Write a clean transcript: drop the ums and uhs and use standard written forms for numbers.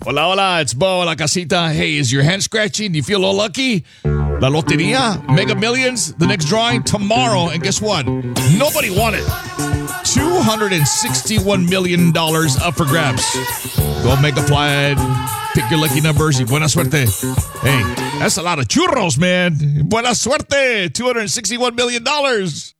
Hola, hola, it's Bo La Casita. Hey, is your hand scratching? Do you feel a little lucky? La Loteria, Mega Millions, the next drawing tomorrow. And guess what? Nobody won it. $261 million up for grabs. Go Mega Flight, pick your lucky numbers y buena suerte. Hey, that's a lot of churros, man. Buena suerte, $261 million.